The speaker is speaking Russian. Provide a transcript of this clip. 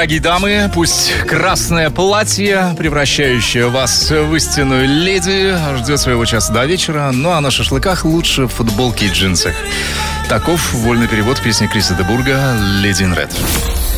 дорогие дамы, пусть красное платье, превращающее вас в истинную леди, ждет своего часа до вечера, ну а на шашлыках лучше в футболке и джинсах. Таков вольный перевод песни Криса де Бурга «Lady in Red».